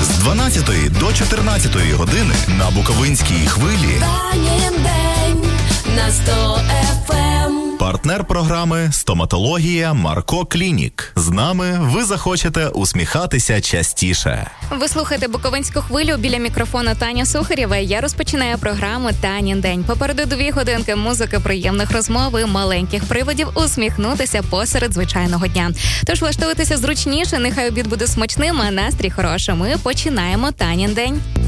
з 12 до 14 години на Буковинській хвилі. Танін день на 100 FM. Партнер програми «Стоматологія Марко Клінік». З нами ви захочете усміхатися частіше. Ви слухаєте Буковинську хвилю, біля мікрофона Таня Сухарєва. Я розпочинаю програму «Танін день». Попереду 2 годинки музики, приємних розмов і маленьких приводів усміхнутися посеред звичайного дня. Тож влаштуйтеся зручніше, нехай обід буде смачним, а настрій хорошим. Ми починаємо «Танін день».